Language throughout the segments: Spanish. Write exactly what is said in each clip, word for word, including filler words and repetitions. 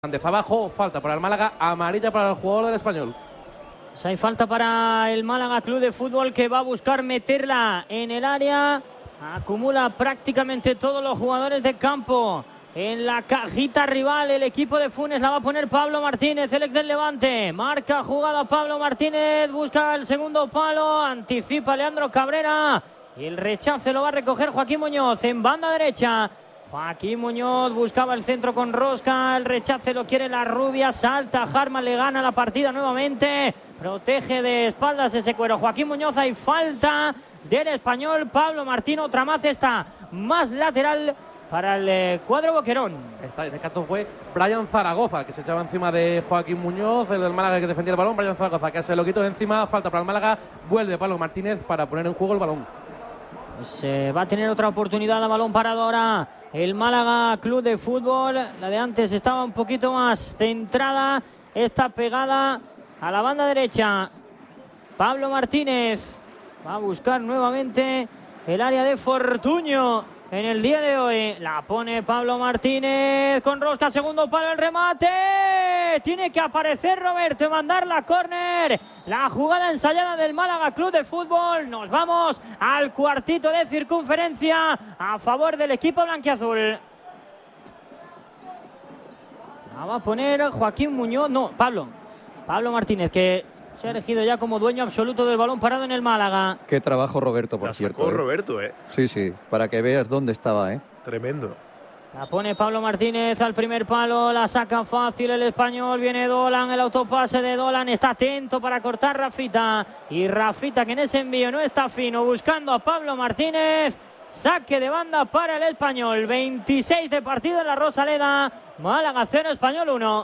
Hernández abajo, falta para el Málaga, amarilla para el jugador del Español. Pues hay falta para el Málaga Club de Fútbol, que va a buscar meterla en el área. Acumula prácticamente todos los jugadores de campo en la cajita rival. El equipo de Funes la va a poner Pablo Martínez, el ex del Levante. Marca jugada Pablo Martínez, busca el segundo palo, anticipa Leandro Cabrera y el rechace lo va a recoger Joaquín Muñoz en banda derecha. Joaquín Muñoz buscaba el centro con rosca, el rechace lo quiere la rubia, salta Harman, le gana la partida nuevamente, protege de espaldas ese cuero Joaquín Muñoz. Hay falta del Español. Pablo Martín, otra más, está más lateral para el eh, cuadro boquerón. Está en el caso fue Brian Zaragoza, que se echaba encima de Joaquín Muñoz, el del Málaga que defendía el balón. Brian Zaragoza, que se lo quitó de encima, falta para el Málaga, vuelve Pablo Martínez para poner en juego el balón. Pues eh, va a tener otra oportunidad a balón parado ahora el Málaga Club de Fútbol. La de antes estaba un poquito más centrada, esta pegada a la banda derecha. Pablo Martínez va a buscar nuevamente el área de Fortuño en el día de hoy. La pone Pablo Martínez con rosca, segundo palo, el remate. Tiene que aparecer Roberto y mandar la córner. La jugada ensayada del Málaga Club de Fútbol. Nos vamos al cuartito de circunferencia a favor del equipo blanquiazul. La va a poner Joaquín Muñoz, no, Pablo. Pablo Martínez, que se ha elegido ya como dueño absoluto del balón parado en el Málaga. Qué trabajo Roberto, por la cierto. Sacó ¿eh? Roberto, ¿eh? Sí, sí, para que veas dónde estaba, ¿eh? Tremendo. La pone Pablo Martínez al primer palo, la saca fácil el Español, viene Dolan, el autopase de Dolan, está atento para cortar Rafita, y Rafita, que en ese envío no está fino, buscando a Pablo Martínez. Saque de banda para el Español, veintiséis de partido en la Rosaleda, Málaga cero, Español uno.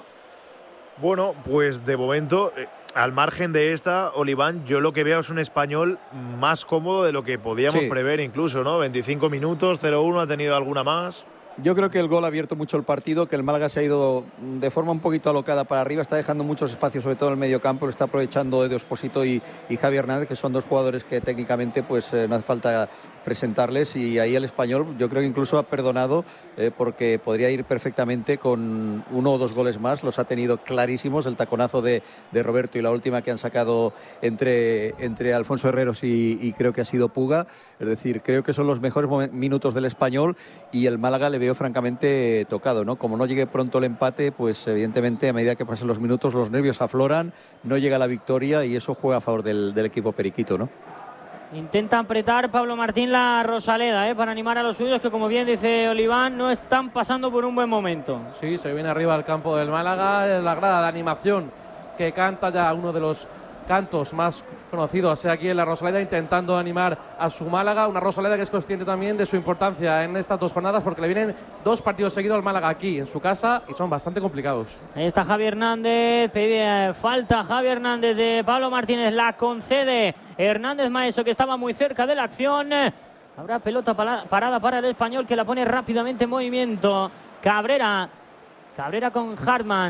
Bueno, pues de momento, eh, al margen de esta, Oliván, yo lo que veo es un Español más cómodo de lo que podíamos Sí. prever incluso, ¿no? veinticinco minutos, cero uno, ha tenido alguna más. Yo creo que el gol ha abierto mucho el partido, que el Málaga se ha ido de forma un poquito alocada para arriba, está dejando muchos espacios, sobre todo en el medio campo, lo está aprovechando Edo Esposito y, y Javi Hernández, que son dos jugadores que técnicamente pues eh, no hace falta presentarles, y ahí el Español yo creo que incluso ha perdonado eh, porque podría ir perfectamente con uno o dos goles más, los ha tenido clarísimos, el taconazo de, de Roberto y la última que han sacado entre, entre Alfonso Herreros y, y creo que ha sido Puga, es decir, creo que son los mejores minutos del Español, y el Málaga le veo francamente tocado, ¿no? Como no llegue pronto el empate, pues evidentemente a medida que pasen los minutos los nervios afloran, no llega la victoria y eso juega a favor del, del equipo periquito, ¿no? Intenta apretar Pablo Martín la Rosaleda, ¿eh? Para animar a los suyos, que como bien dice Oliván, no están pasando por un buen momento. Sí, se viene arriba al campo del Málaga, la grada de animación que canta ya uno de los cantos más conocidos aquí en la Rosaleda, intentando animar a su Málaga, una Rosaleda que es consciente también de su importancia en estas dos jornadas, porque le vienen dos partidos seguidos al Málaga aquí en su casa y son bastante complicados. Ahí está Javi Hernández, pide falta Javi Hernández de Pablo Martínez, la concede Hernández Maeso, que estaba muy cerca de la acción. Habrá pelota parada para el Español, que la pone rápidamente en movimiento. Cabrera, Cabrera con Harman.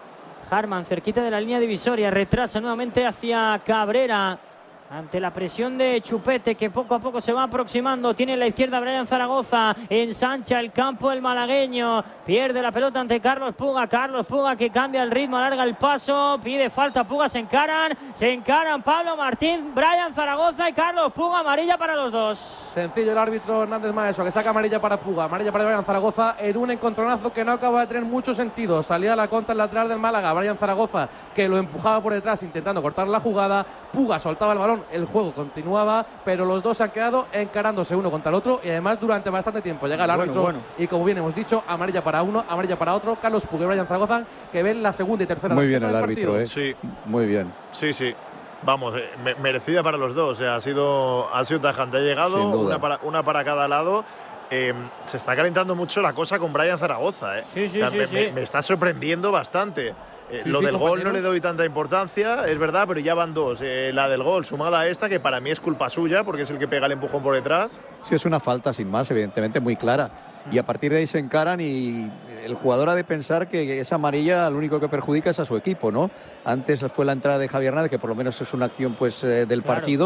Harman cerquita de la línea divisoria, retrasa nuevamente hacia Cabrera ante la presión de Chupete, que poco a poco se va aproximando. Tiene en la izquierda Brian Zaragoza, ensancha el campo el malagueño, pierde la pelota ante Carlos Puga. Carlos Puga, que cambia el ritmo, alarga el paso, pide falta Puga, se encaran, se encaran Pablo Martín, Brian Zaragoza y Carlos Puga, amarilla para los dos. Sencillo el árbitro Hernández Maeso, que saca amarilla para Puga, amarilla para Brian Zaragoza en un encontronazo que no acaba de tener mucho sentido. Salía a la contra el lateral del Málaga, Brian Zaragoza, que lo empujaba por detrás intentando cortar la jugada. Puga soltaba el balón, el juego continuaba, pero los dos se han quedado encarándose uno contra el otro, y además durante bastante tiempo. Llega el árbitro, bueno, bueno. y como bien hemos dicho, amarilla para uno, amarilla para otro. Carlos Puga y Brian Zaragoza, que ven la segunda y tercera. Muy bien el árbitro, partido. ¿eh? Sí. Muy bien. Sí, sí. Vamos, eh, me merecida para los dos. O sea, ha sido, ha sido tajante. Ha llegado una para, una para cada lado. Eh, se está calentando mucho la cosa con Brian Zaragoza, ¿eh? Sí, sí, o sea, sí, me, sí. Me, me está sorprendiendo bastante. Eh, Sí, lo sí, del gol compañero. no le doy tanta importancia, es verdad, pero ya van dos. Eh, la del gol sumada a esta, que para mí es culpa suya, porque es el que pega el empujón por detrás. Sí, es una falta sin más, evidentemente muy clara. Y a partir de ahí se encaran, y el jugador ha de pensar que esa amarilla lo único que perjudica es a su equipo, ¿no? Antes fue la entrada de Javier Hernández, que por lo menos es una acción pues eh, del Claro. partido,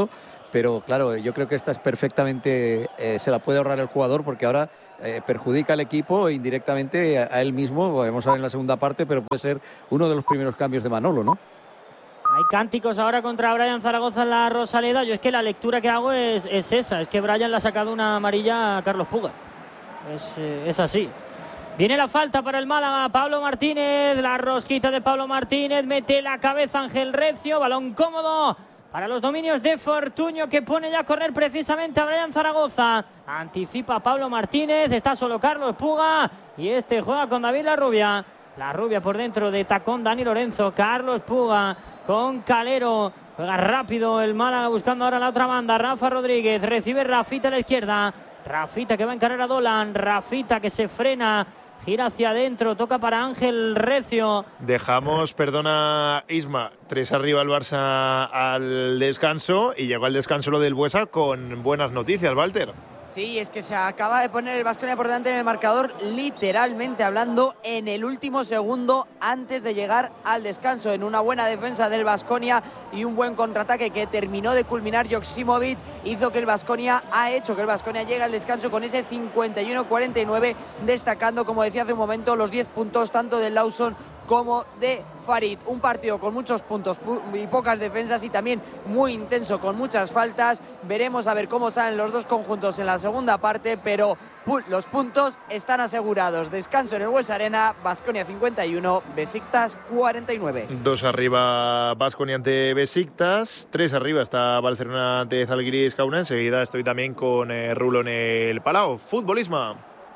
pero claro, yo creo que esta es perfectamente, eh, se la puede ahorrar el jugador, porque ahora eh, perjudica al equipo e indirectamente a, a él mismo. Vamos a ver en la segunda parte, pero puede ser uno de los primeros cambios de Manolo, ¿no? Hay cánticos ahora contra Brian Zaragoza en la Rosaleda. Yo es que la lectura que hago es, es esa, es que Brian le ha sacado una amarilla a Carlos Puga. Es, eh, es así. Viene la falta para el Málaga, Pablo Martínez, la rosquita de Pablo Martínez, mete la cabeza Ángel Recio, balón cómodo para los dominios de Fortuño, que pone ya a correr precisamente a Brian Zaragoza. Anticipa Pablo Martínez, está solo Carlos Puga y este juega con David Larrubia. La Rubia por dentro de tacón Dani Lorenzo, Carlos Puga con Calero, juega rápido el Málaga buscando ahora la otra banda. Rafa Rodríguez, recibe Rafita a la izquierda, Rafita que va a encarar a Dolan, Rafita que se frena, gira hacia adentro, toca para Ángel Recio. Dejamos, perdona Isma, tres arriba el Barça al descanso y llegó al descanso lo del Buesa con buenas noticias, Walter. Sí, es que se acaba de poner el Baskonia por delante en el marcador, literalmente hablando, en el último segundo antes de llegar al descanso, en una buena defensa del Baskonia y un buen contraataque que terminó de culminar Joksimovic, hizo que el Baskonia ha hecho que el Baskonia llegue al descanso con ese cincuenta y uno cuarenta y nueve, destacando, como decía hace un momento, los diez puntos tanto del Lawson como de Farid. Un partido con muchos puntos y pocas defensas y también muy intenso con muchas faltas. Veremos a ver cómo salen los dos conjuntos en la segunda parte, pero los puntos están asegurados. Descanso en el Buesa Arena, Baskonia cincuenta y uno, Besiktas cuarenta y nueve. Dos arriba Baskonia ante Besiktas, tres arriba está Barcelona ante Zalgiris Kauna. Enseguida estoy también con eh, Rulo en el Palau. Futbolismo.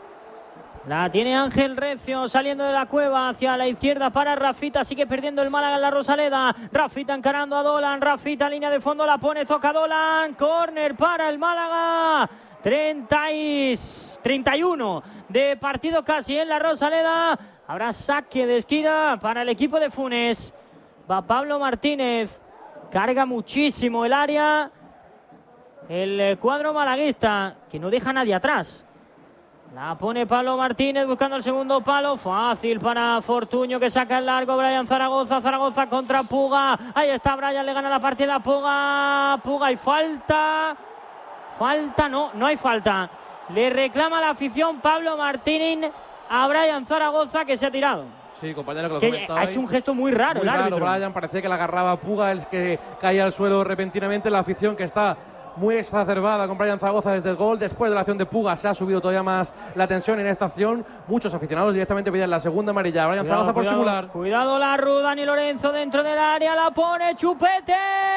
La tiene Ángel Recio saliendo de la cueva hacia la izquierda para Rafita. Sigue perdiendo el Málaga en la Rosaleda. Rafita encarando a Dolan. Rafita línea de fondo, la pone, toca Dolan. Córner para el Málaga. treinta y uno de partido casi en la Rosaleda. Habrá saque de esquina para el equipo de Funes. Va Pablo Martínez. Carga muchísimo el área. El cuadro malaguista que no deja a nadie atrás. La pone Pablo Martínez buscando el segundo palo. Fácil para Fortuño que saca el largo. Brian Zaragoza. Zaragoza contra Puga. Ahí está Brian, le gana la partida a Puga. Puga y falta. Falta, no, no hay falta. Le reclama la afición Pablo Martínez a Brian Zaragoza, que se ha tirado. Sí, compañero, que lo que comentabais. ha hecho un gesto muy raro muy el árbitro. Raro, Brian, parecía que la agarraba a Puga, el que caía al suelo repentinamente. La afición que está muy exacerbada con Brian Zaragoza desde el gol. Después de la acción de Puga se ha subido todavía más la tensión en esta acción. Muchos aficionados directamente piden la segunda amarilla. Brian Cuidado, Zaragoza por cuidado, singular. Cuidado la Ru, Dani Lorenzo dentro del área, la pone Chupete,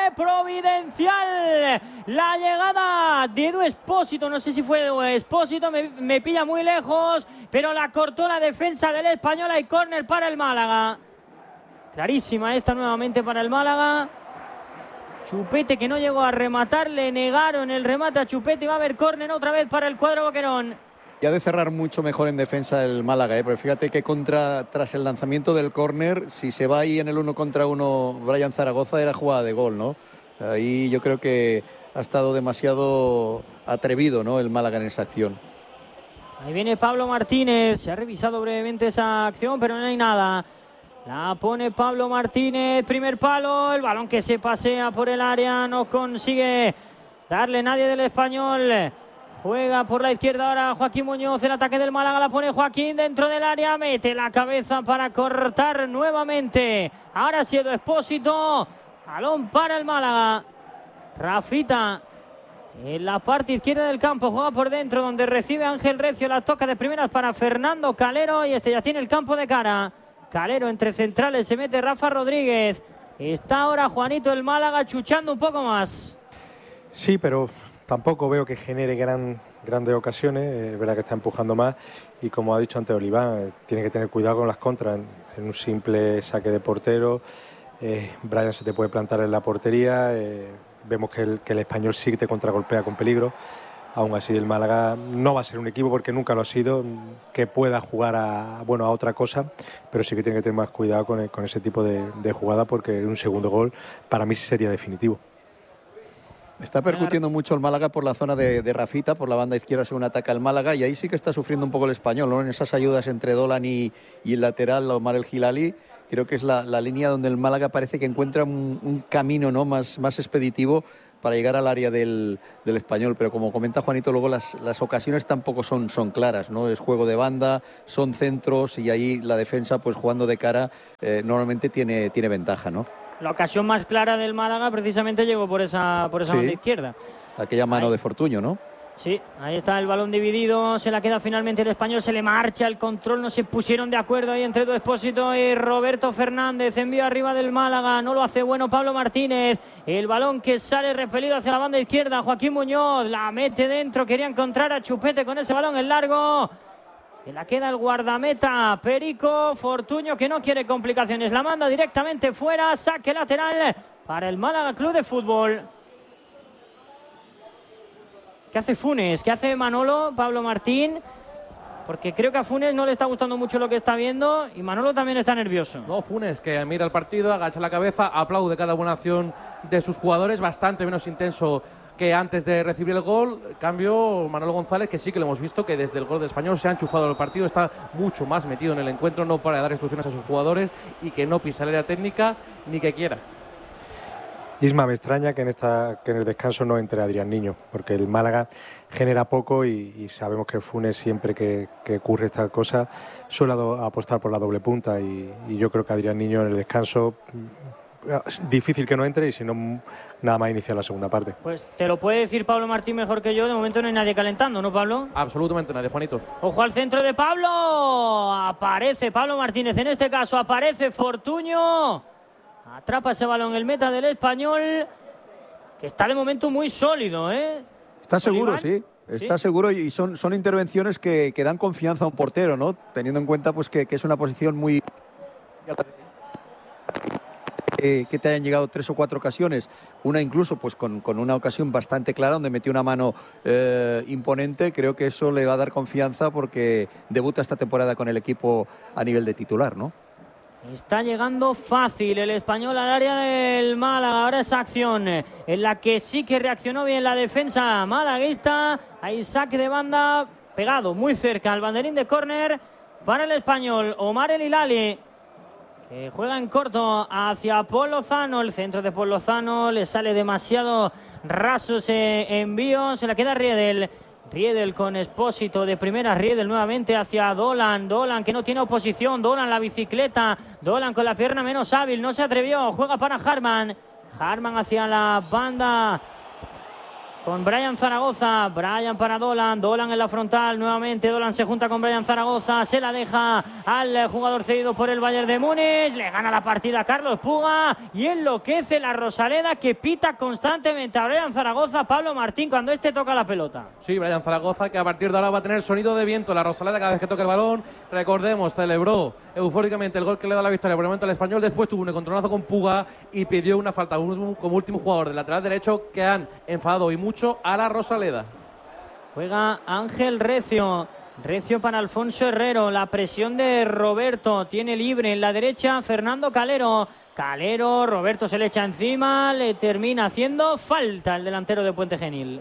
providencial. La llegada de Edu Espósito, no sé si fue Edu Espósito, me, me pilla muy lejos, pero la cortó la defensa del Español. Hay córner para el Málaga. Clarísima esta nuevamente para el Málaga. Chupete que no llegó a rematar, le negaron el remate a Chupete. Va a haber córner otra vez para el cuadro boquerón. Y ha de cerrar mucho mejor en defensa el Málaga, ¿eh? Pero fíjate que contra, tras el lanzamiento del córner, si se va ahí en el uno contra uno Brian Zaragoza, era jugada de gol, ¿no? Ahí yo creo que ha estado demasiado atrevido, ¿no?, el Málaga en esa acción. Ahí viene Pablo Martínez, se ha revisado brevemente esa acción, pero no hay nada. La pone Pablo Martínez, primer palo, el balón que se pasea por el área, no consigue darle nadie del Español. Juega por la izquierda ahora Joaquín Muñoz, el ataque del Málaga, la pone Joaquín dentro del área, mete la cabeza para cortar nuevamente. Ahora ha sido Espósito, balón para el Málaga. Rafita en la parte izquierda del campo, juega por dentro donde recibe Ángel Recio, la toca de primeras para Fernando Calero y este ya tiene el campo de cara. Calero entre centrales, se mete Rafa Rodríguez. Está ahora Juanito el Málaga chuchando un poco más. Sí, pero tampoco veo que genere gran, grandes ocasiones. Es eh, verdad que está empujando más y, como ha dicho antes Oliván, eh, tiene que tener cuidado con las contras. En, en un simple saque de portero, eh, Brian se te puede plantar en la portería. Eh, vemos que el, que el Español sí te contragolpea con peligro. Aún así el Málaga no va a ser un equipo, porque nunca lo ha sido, que pueda jugar a, bueno, a otra cosa, pero sí que tiene que tener más cuidado con, el, con ese tipo de, de jugada, porque un segundo gol para mí sí sería definitivo. Está percutiendo mucho el Málaga por la zona de, de Rafita, por la banda izquierda según ataca el Málaga, y ahí sí que está sufriendo un poco el Español, ¿no? En esas ayudas entre Dolan y, y el lateral, Omar El Hilali. Creo que es la, la línea donde el Málaga parece que encuentra un, un camino, ¿no?, más, más expeditivo para llegar al área del, del Español, pero como comenta Juanito, luego las, las ocasiones tampoco son, son claras, ¿no? Es juego de banda, son centros y ahí la defensa, pues jugando de cara, eh, normalmente tiene, tiene ventaja, ¿no? La ocasión más clara del Málaga precisamente llegó por esa, por esa sí, banda izquierda. Aquella mano ahí. de Fortuño, ¿no? Sí, ahí está el balón dividido, se la queda finalmente el Español, se le marcha el control, no se pusieron de acuerdo ahí entre Edu Expósito y Roberto Fernández, envío arriba del Málaga, no lo hace bueno Pablo Martínez, el balón que sale repelido hacia la banda izquierda, Joaquín Muñoz la mete dentro, quería encontrar a Chupete con ese balón en largo, se la queda el guardameta Perico, Fortuño que no quiere complicaciones, la manda directamente fuera, saque lateral para el Málaga Club de Fútbol. ¿Qué hace Funes? ¿Qué hace Manolo, Pablo Martín? Porque creo que a Funes no le está gustando mucho lo que está viendo y Manolo también está nervioso. No, Funes, que mira el partido, agacha la cabeza, aplaude cada buena acción de sus jugadores, bastante menos intenso que antes de recibir el gol. En cambio, Manolo González, que sí que lo hemos visto, que desde el gol de Español se ha enchufado el partido, está mucho más metido en el encuentro, no para dar instrucciones a sus jugadores y que no pisa la área técnica ni que quiera. Isma, me extraña que en esta que en el descanso no entre Adrián Niño, porque el Málaga genera poco y, y sabemos que Funes siempre que, que ocurre esta cosa suele apostar por la doble punta y, y yo creo que Adrián Niño en el descanso es difícil que no entre y si no nada más iniciar la segunda parte. Pues te lo puede decir Pablo Martín mejor que yo, de momento no hay nadie calentando, ¿no, Pablo? Absolutamente nadie, Juanito. Ojo al centro de Pablo, aparece Pablo Martínez, en este caso aparece Fortuño. Atrapa ese balón el meta del Español, que está de momento muy sólido, ¿eh? Está seguro, sí. Está ¿Sí? seguro y son, son intervenciones que, que dan confianza a un portero, ¿no? Teniendo en cuenta pues que, que es una posición muy... Eh, que te hayan llegado tres o cuatro ocasiones, una incluso pues con, con una ocasión bastante clara donde metió una mano eh, imponente. Creo que eso le va a dar confianza porque debuta esta temporada con el equipo a nivel de titular, ¿no? Está llegando fácil el Español al área del Málaga. Ahora esa acción en la que sí que reaccionó bien la defensa malaguista. Hay saque de banda pegado muy cerca al banderín de córner para el Español. Omar El Hilali, que juega en corto hacia Paul Lozano. El centro de Paul Lozano le sale demasiado raso ese envío. Se la queda Riedel. Riedel con Expósito de primera, Riedel nuevamente hacia Dolan, Dolan que no tiene oposición, Dolan la bicicleta, Dolan con la pierna menos hábil, no se atrevió, juega para Harman, Harman hacia la banda con Brian Zaragoza, Brian para Dolan, Dolan en la frontal, nuevamente Dolan se junta con Brian Zaragoza, se la deja al jugador cedido por el Bayern de Múnich, le gana la partida a Carlos Puga y enloquece la Rosaleda que pita constantemente a Brian Zaragoza, Pablo Martín cuando este toca la pelota. Sí, Brian Zaragoza que a partir de ahora va a tener sonido de viento la Rosaleda cada vez que toque el balón. Recordemos, celebró eufóricamente el gol que le da la victoria por el momento al Español, después tuvo un encontronazo con Puga y pidió una falta como último jugador del lateral derecho que han enfadado y mucho a la Rosaleda. Juega Ángel Recio, Recio para Alfonso Herrero, la presión de Roberto, tiene libre en la derecha Fernando Calero, Calero, Roberto se le echa encima, le termina haciendo falta el delantero de Puente Genil.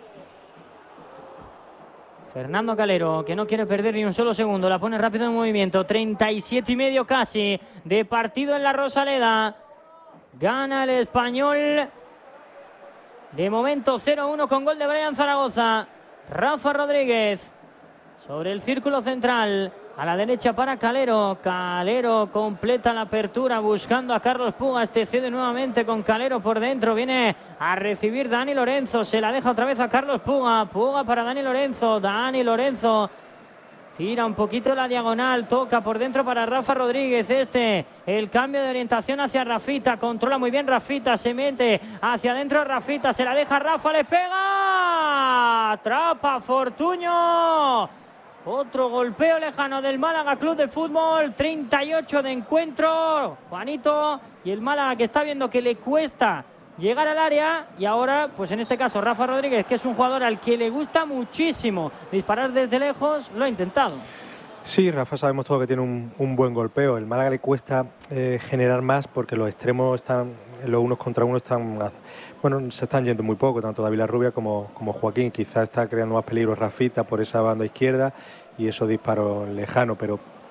Fernando Calero, que no quiere perder ni un solo segundo, la pone rápido en movimiento, treinta y siete y medio casi de partido en la Rosaleda, gana el Español. De momento cero uno con gol de Brian Zaragoza. Rafa Rodríguez sobre el círculo central. A la derecha para Calero. Calero completa la apertura buscando a Carlos Puga. Este cede nuevamente con Calero por dentro. Viene a recibir Dani Lorenzo. Se la deja otra vez a Carlos Puga. Puga para Dani Lorenzo. Dani Lorenzo tira un poquito la diagonal, toca por dentro para Rafa Rodríguez, este, el cambio de orientación hacia Rafita, controla muy bien Rafita, se mete hacia adentro Rafita, se la deja Rafa, le pega, atrapa Fortuño, otro golpeo lejano del Málaga Club de Fútbol, treinta y ocho de encuentro, Juanito, y el Málaga que está viendo que le cuesta llegar al área y ahora, pues en este caso Rafa Rodríguez, que es un jugador al que le gusta muchísimo disparar desde lejos, lo ha intentado. Sí, Rafa sabemos todo que tiene un, un buen golpeo. El Málaga le cuesta eh, generar más porque los extremos están, los unos contra uno están, bueno, se están yendo muy poco, tanto David Larrubia como, como Joaquín. Quizás está creando más peligro Rafita por esa banda izquierda y esos disparos lejanos, pero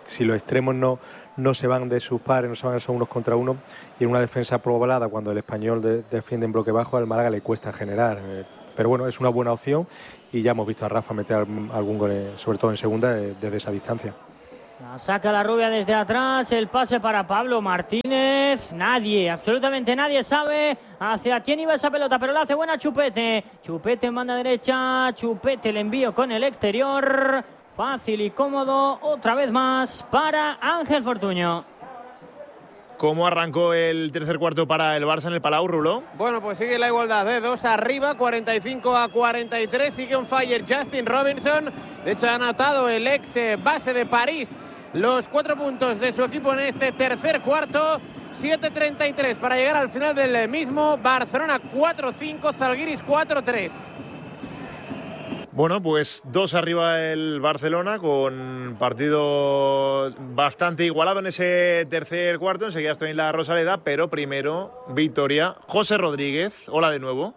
si los extremos no, no se van de sus pares, no se van a unos contra uno, y en una defensa poblada, cuando el Español de, defiende en bloque bajo, al Málaga le cuesta generar. Eh, pero bueno, es una buena opción y ya hemos visto a Rafa meter algún gol, sobre todo en segunda, desde esa distancia. La saca la rubia desde atrás, el pase para Pablo Martínez. Nadie, absolutamente nadie sabe hacia quién iba esa pelota, pero la hace buena Chupete. Chupete en banda derecha, Chupete el envío con el exterior. Fácil y cómodo, otra vez más para Ángel Fortuño. ¿Cómo arrancó el tercer cuarto para el Barça en el Palau, Rulo? Bueno, pues sigue la igualdad de dos arriba, cuarenta y cinco a cuarenta y tres. Sigue on fire Justin Robinson. De hecho, ha anotado el ex base de París los cuatro puntos de su equipo en este tercer cuarto. siete treinta y tres para llegar al final del mismo. Barcelona cuatro cinco, Zalgiris cuatro tres. Bueno, pues dos arriba el Barcelona, con partido bastante igualado en ese tercer cuarto. Enseguida estoy en la Rosaleda, pero primero victoria. José Rodríguez, hola de nuevo.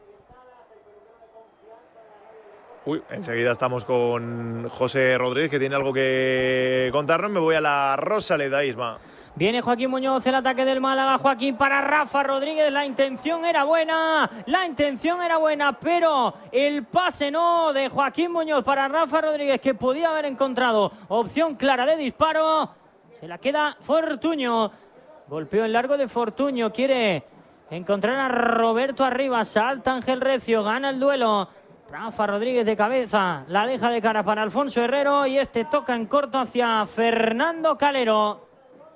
Uy, enseguida estamos con José Rodríguez, que tiene algo que contarnos. Me voy a la Rosaleda, Isma. Viene Joaquín Muñoz, el ataque del Málaga. Joaquín para Rafa Rodríguez. La intención era buena. La intención era buena, pero el pase no de Joaquín Muñoz para Rafa Rodríguez, que podía haber encontrado opción clara de disparo. Se la queda Fortuño. Golpeo en largo de Fortuño. Quiere encontrar a Roberto arriba. Salta Ángel Recio. Gana el duelo. Rafa Rodríguez de cabeza. La deja de cara para Alfonso Herrero. Y este toca en corto hacia Fernando Calero.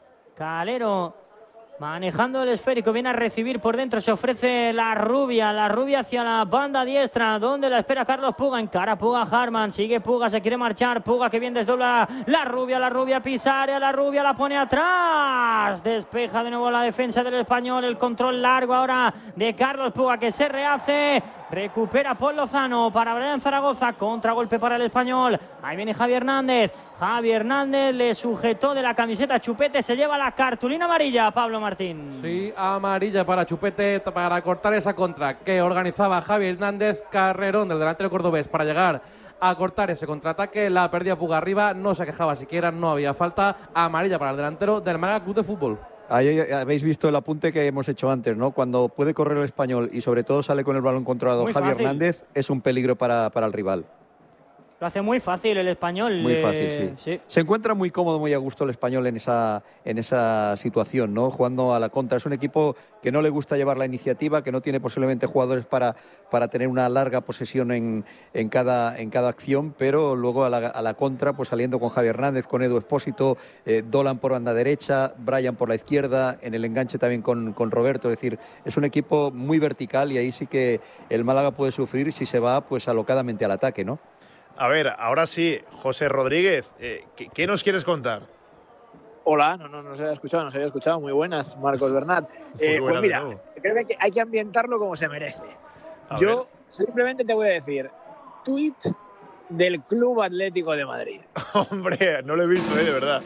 Calero manejando el esférico, viene a recibir por dentro, se ofrece la rubia, la rubia hacia la banda diestra, donde la espera Carlos Puga, encara Puga Harman, sigue Puga, se quiere marchar, Puga que bien desdobla la rubia, la rubia pisa área, la rubia la pone atrás, despeja de nuevo la defensa del Español, el control largo ahora de Carlos Puga que se rehace, recupera Paul Lozano para Brian Zaragoza, contragolpe para el Español, ahí viene Javi Hernández, Javi Hernández le sujetó de la camiseta Chupete, se lleva la cartulina amarilla, Pablo Martín. Sí, amarilla para Chupete para cortar esa contra que organizaba Javi Hernández. Carrerón del delantero cordobés para llegar a cortar ese contraataque. La perdía Puga arriba, no se quejaba siquiera, no había falta. Amarilla para el delantero del Málaga Club de Fútbol. Ahí habéis visto el apunte que hemos hecho antes, ¿no? Cuando puede correr el Español y sobre todo sale con el balón controlado Muy Javi fácil. Hernández, es un peligro para, para el rival. Lo hace muy fácil el Español. Muy fácil, eh, sí. sí. Se encuentra muy cómodo, muy a gusto el Español en esa, en esa situación, ¿no? Jugando a la contra. Es un equipo que no le gusta llevar la iniciativa, que no tiene posiblemente jugadores para, para tener una larga posesión en, en, cada, en cada acción, pero luego a la, a la contra, pues saliendo con Javi Hernández, con Edu Expósito, eh, Dolan por banda derecha, Brian por la izquierda, en el enganche también con, con Roberto. Es decir, es un equipo muy vertical y ahí sí que el Málaga puede sufrir si se va pues alocadamente al ataque, ¿no? A ver, ahora sí, José Rodríguez, eh, ¿qué, ¿qué nos quieres contar? Hola, no, no, no se había escuchado, no se había escuchado. Muy buenas, Marcos Bernat. Eh, pues mira, creo que hay que ambientarlo como se merece. A Yo ver. simplemente te voy a decir, tuit del Club Atlético de Madrid. Hombre, no lo he visto, eh, de verdad.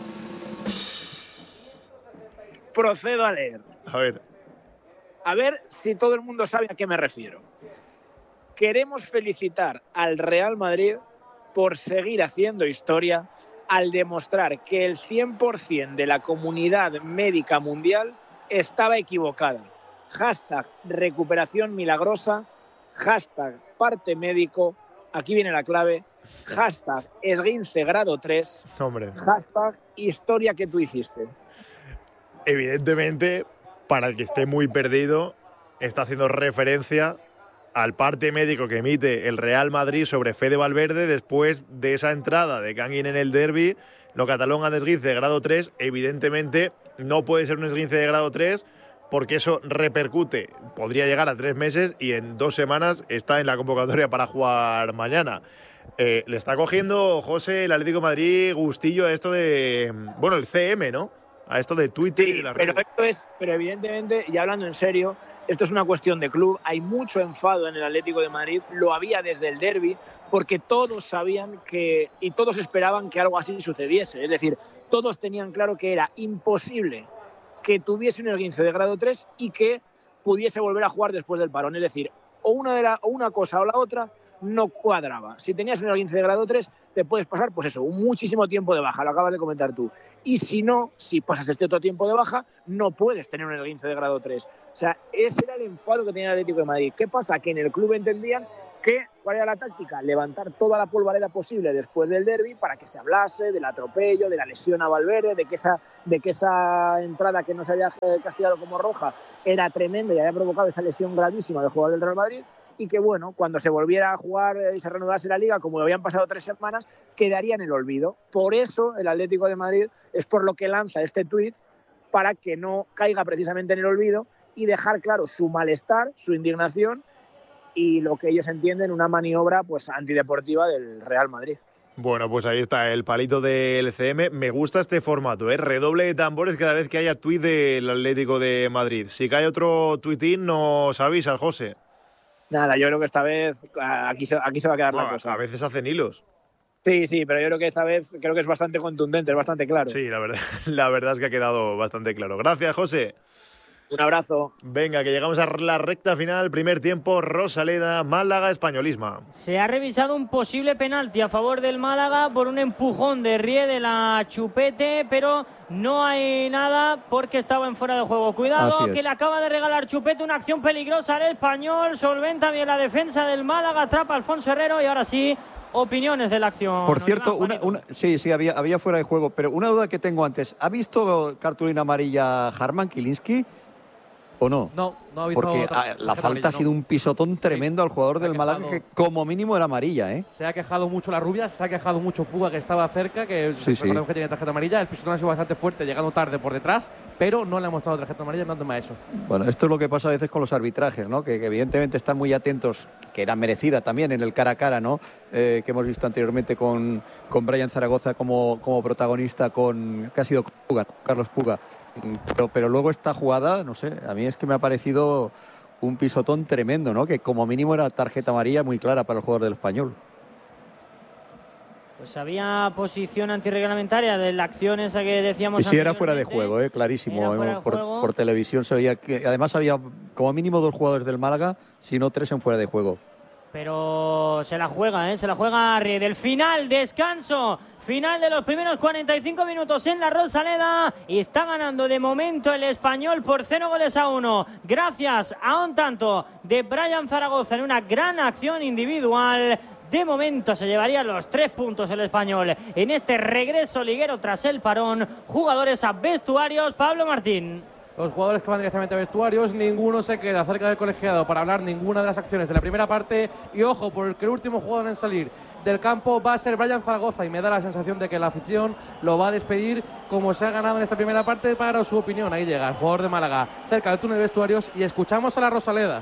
Procedo a leer. A ver. A ver si todo el mundo sabe a qué me refiero. Queremos felicitar al Real Madrid por seguir haciendo historia al demostrar que el cien por ciento de la comunidad médica mundial estaba equivocada. Hashtag recuperación milagrosa, hashtag parte médico, aquí viene la clave, hashtag esguince grado tres, Hombre. hashtag historia que tú hiciste. Evidentemente, para el que esté muy perdido, está haciendo referencia al parte médico que emite el Real Madrid sobre Fede Valverde después de esa entrada de Kangin en el derbi. Lo catalogan de esguince de grado tres. Evidentemente no puede ser un esguince de grado tres porque eso repercute, podría llegar a tres meses y en dos semanas está en la convocatoria para jugar mañana. Eh, le está cogiendo, José, el Atlético de Madrid gustillo a esto de, bueno, el C M, ¿no? A esto de Twitter sí, y de la pero esto es, pero evidentemente, y hablando en serio, esto es una cuestión de club. Hay mucho enfado en el Atlético de Madrid, lo había desde el derbi, porque todos sabían que y todos esperaban que algo así sucediese. Es decir, todos tenían claro que era imposible que tuviese un esguince de grado tres y que pudiese volver a jugar después del parón. Es decir, o una, de la, o una cosa o la otra, no cuadraba. Si tenías un esguince de grado tres, te puedes pasar, pues eso, un muchísimo tiempo de baja, lo acabas de comentar tú. Y si no, si pasas este otro tiempo de baja, no puedes tener un esguince de grado tres. O sea, ese era el enfado que tenía el Atlético de Madrid. ¿Qué pasa? Que en el club entendían que, ¿cuál era la táctica? Levantar toda la polvareda posible después del derbi para que se hablase del atropello, de la lesión a Valverde, de que esa, de que esa entrada que no se había castigado como roja era tremenda y había provocado esa lesión gravísima del jugador del Real Madrid, y que, bueno, cuando se volviera a jugar y se reanudase la Liga, como habían pasado tres semanas, quedaría en el olvido. Por eso el Atlético de Madrid es por lo que lanza este tuit, para que no caiga precisamente en el olvido y dejar claro su malestar, su indignación y lo que ellos entienden una maniobra pues antideportiva del Real Madrid. Bueno, pues ahí está el palito del C M. Me gusta este formato, ¿eh? Redoble de tambores cada vez que haya tuit del Atlético de Madrid. Si cae otro tuitín, nos avisas, José. Nada, yo creo que esta vez aquí se, aquí se va a quedar bueno, la cosa. A veces hacen hilos. Sí, sí, pero yo creo que esta vez creo que es bastante contundente, es bastante claro. Sí, la verdad, la verdad es que ha quedado bastante claro. Gracias, José. Un abrazo. Venga, que llegamos a la recta final. Primer tiempo, Rosaleda, Málaga, Españolisma. Se ha revisado un posible penalti a favor del Málaga por un empujón de Rie de la Chupete, pero no hay nada porque estaba en fuera de juego. Cuidado, que le acaba de regalar Chupete una acción peligrosa al Español. Solventa bien la defensa del Málaga, atrapa a Alfonso Herrero y ahora sí, opiniones de la acción. Por cierto, una, una, sí, sí, había, había fuera de juego, pero una duda que tengo antes. ¿Ha visto cartulina amarilla Harman Kiliński? ¿O no? No, no ha visto. Porque otra, la falta amarilla, ha sido no. un pisotón tremendo sí, al jugador del Málaga, que como mínimo era amarilla, ¿eh? Se ha quejado mucho la rubia, se ha quejado mucho Puga, que estaba cerca, que sí, recordemos sí. que tenía tarjeta amarilla. El pisotón ha sido bastante fuerte, llegando tarde por detrás, pero no le ha mostrado tarjeta amarilla, no más eso. Bueno, esto es lo que pasa a veces con los arbitrajes, ¿no? Que, que evidentemente están muy atentos, que era merecida también en el cara a cara, ¿no? Eh, que hemos visto anteriormente con, con Brian Zaragoza como, como protagonista, con que ha sido Puga, Carlos Puga. Pero, pero luego esta jugada, no sé, a mí es que me ha parecido un pisotón tremendo, ¿no? Que como mínimo era tarjeta amarilla muy clara para el jugador del Español. Pues había posición antirreglamentaria de la acción esa que decíamos. Y sí, era fuera de juego, ¿eh? Clarísimo. ¿eh? Por, por televisión se veía que además había como mínimo dos jugadores del Málaga, si no tres en fuera de juego. Pero se la juega, ¿eh? Se la juega Ried. El final, descanso. Final de los primeros cuarenta y cinco minutos en la Rosaleda y está ganando de momento el Español por cero goles a uno. Gracias a un tanto de Brian Zaragoza en una gran acción individual. De momento se llevaría los tres puntos el Español en este regreso liguero tras el parón. Jugadores a vestuarios, Pablo Martín. Los jugadores que van directamente a vestuarios, ninguno se queda cerca del colegiado para hablar ninguna de las acciones de la primera parte. Y ojo, porque el último jugador en salir del campo va a ser Brian Zaragoza y me da la sensación de que la afición lo va a despedir como se ha ganado en esta primera parte para su opinión. Ahí llega el jugador de Málaga cerca del túnel de vestuarios y escuchamos a la Rosaleda.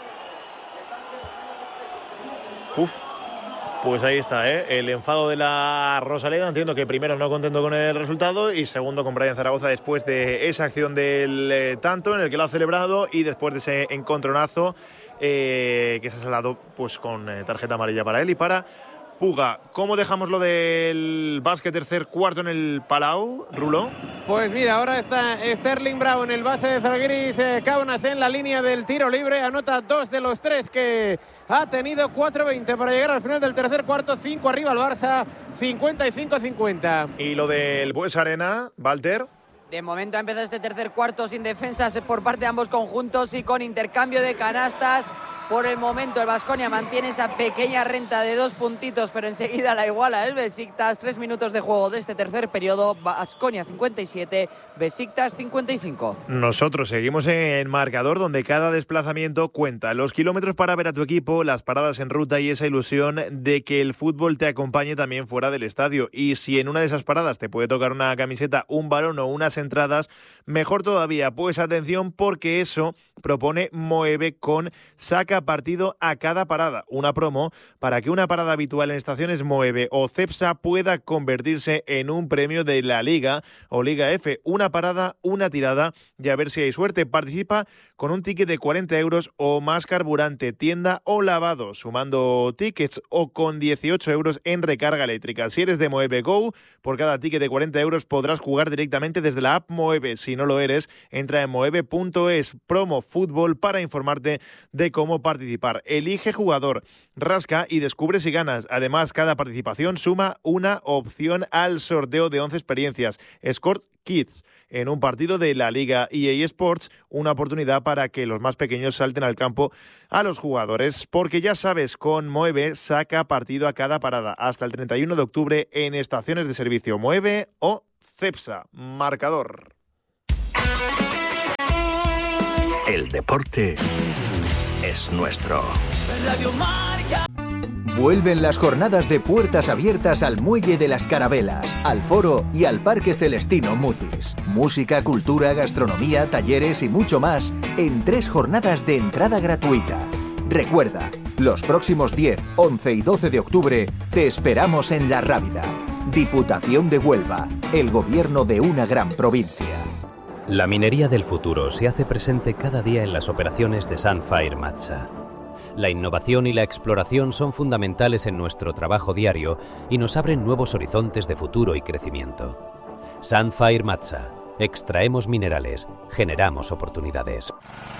Uf. Pues ahí está, ¿eh? El enfado de la Rosaleda. Entiendo que primero no contento con el resultado y segundo con Brian Zaragoza después de esa acción del eh, tanto en el que lo ha celebrado y después de ese encontronazo eh, que se ha salado pues, con eh, tarjeta amarilla para él y para Puga. ¿Cómo dejamos lo del básquet tercer cuarto en el Palau, Rulo? Pues mira, ahora está Sterling Brown, el base de Zalgiris eh, Kaunas en la línea del tiro libre. Anota dos de los tres que ha tenido, cuatro veinte para llegar al final del tercer cuarto. cinco arriba el Barça, cincuenta y cinco cincuenta. Y lo del Bues Arena, Walter. De momento ha empezado este tercer cuarto sin defensas por parte de ambos conjuntos y con intercambio de canastas. Por el momento el Baskonia mantiene esa pequeña renta de dos puntitos, pero enseguida la iguala el Besiktas. Tres minutos de juego de este tercer periodo. Baskonia cincuenta y siete, Besiktas cincuenta y cinco. Nosotros seguimos en marcador donde cada desplazamiento cuenta. Los kilómetros para ver a tu equipo, las paradas en ruta y esa ilusión de que el fútbol te acompañe también fuera del estadio. Y si en una de esas paradas te puede tocar una camiseta, un balón o unas entradas, mejor todavía. Pues atención porque eso propone Moeve con Saca partido a cada parada, una promo para que una parada habitual en estaciones Moeve o Cepsa pueda convertirse en un premio de la Liga o Liga F, una parada, una tirada y a ver si hay suerte. Participa con un ticket de cuarenta euros o más carburante, tienda o lavado, sumando tickets o con dieciocho euros en recarga eléctrica. Si eres de Moeve Go, por cada ticket de cuarenta euros podrás jugar directamente desde la app Moeve. Si no lo eres, entra en moeve punto es, promo fútbol para informarte de cómo participar. Elige jugador, rasca y descubre si ganas. Además, cada participación suma una opción al sorteo de once experiencias Escort Kids en un partido de la Liga E A Sports, una oportunidad para que los más pequeños salten al campo a los jugadores, porque ya sabes, con Moeve saca partido a cada parada hasta el treinta y uno de octubre en estaciones de servicio Moeve o Cepsa. Marcador. El deporte es nuestro. Radio Marca. Vuelven las jornadas de puertas abiertas al Muelle de las Carabelas, al Foro y al Parque Celestino Mutis. Música, cultura, gastronomía, talleres y mucho más en tres jornadas de entrada gratuita. Recuerda, los próximos diez, once y doce de octubre te esperamos en La Rábida. Diputación de Huelva, el gobierno de una gran provincia. La minería del futuro se hace presente cada día en las operaciones de Sunfire Matsa. La innovación y la exploración son fundamentales en nuestro trabajo diario y nos abren nuevos horizontes de futuro y crecimiento. Sunfire Matsa. Extraemos minerales, generamos oportunidades.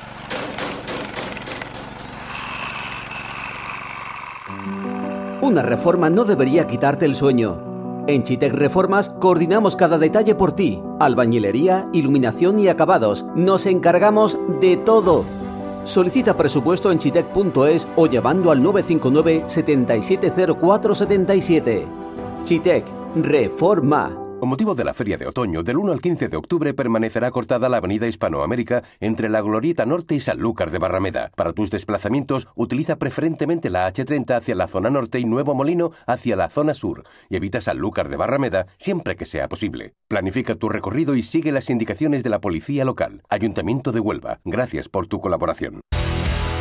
Una reforma no debería quitarte el sueño. En Chitec Reformas coordinamos cada detalle por ti. Albañilería, iluminación y acabados. Nos encargamos de todo. Solicita presupuesto en chitec punto es o llamando al nueve cinco nueve, siete siete cero cuatro siete siete. Chitec Reforma. Con motivo de la Feria de Otoño, del uno al quince de octubre permanecerá cortada la avenida Hispanoamérica entre la Glorieta Norte y Sanlúcar de Barrameda. Para tus desplazamientos, utiliza preferentemente la hache treinta hacia la zona norte y Nuevo Molino hacia la zona sur, y evita Sanlúcar de Barrameda siempre que sea posible. Planifica tu recorrido y sigue las indicaciones de la policía local. Ayuntamiento de Huelva. Gracias por tu colaboración.